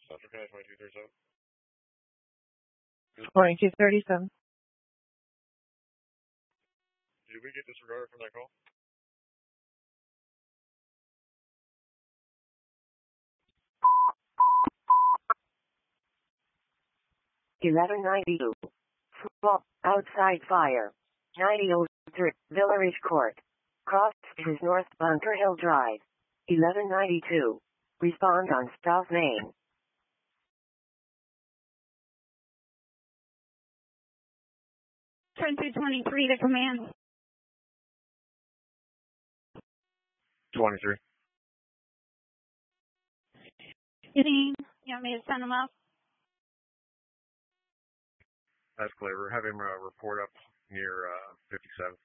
Central County 2237. 2237. Did we get disregarded from that call? Outside fire. 9003 Village Court. Cross is North Bunker Hill Drive. 1192. Respond on South Main. 2223 to command. 23. You want me to send them up? That's clear. Have him report up near 57.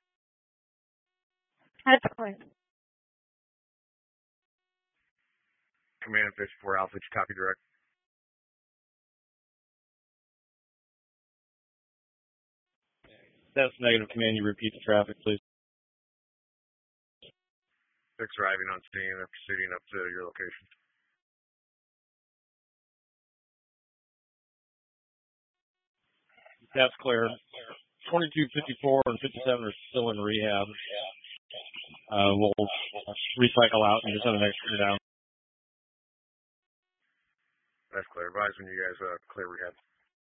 That's clear. Command 54 Alpha, copy direct. That's negative, command. You repeat the traffic, please. 6 arriving on scene and proceeding up to your location. That's clear. 2254 and 57 are still in rehab. We'll recycle out and just have the next crew down. That's clear. Advise when you guys clear rehab.